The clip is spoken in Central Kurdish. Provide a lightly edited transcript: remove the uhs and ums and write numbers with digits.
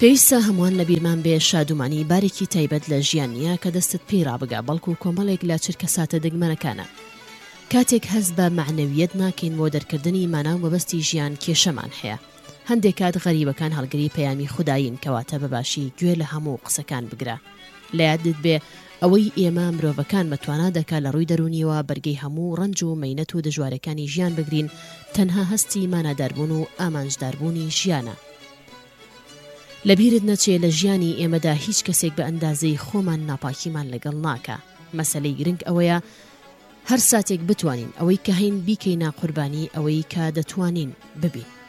پێویستە هەمووان لە بیرمان بێ شادومانی بارێکی تایبەت لە ژیان نییە کە دەستت پێی ڕابگا، بەڵکو کۆمەڵێک لە چرکە ساتە دەگمەنەکانە. کاتێک هەست بە معنەویەت ناکەین بۆ دەرکردنی ماناو مەبەستی ژیان کێشەمان هەیە. هەندێک کات غەریبەکان هەڵگری پەیامی خوداین کەواتە بەباشی گوێ لە هەموو قسەکان بگرە. لە یادت بێ ئەوەی ئێمە مرۆڤەکان مەتوانا دەکا لە ڕووی دەرونیەوە بەرگەی هەموو ڕەنج و مەینەت و دژوارەکانی ژیان بگرین، تەنها هەستی ماناداربوون و ئامانجداربوونی ژیانە. لەبیرت نەچێ لە ژیانی ئێمەدا هیچ کەسێک بە ئەندازەی خۆمان ناپاکیمان لەگەڵ ناکە. مەسەلەی گرنگ ئەوەیە هەر ساتێک بتوانین ئەوەی کە هەین بیکەینە قوربانی ئەوەی کە دەتوانین ببین.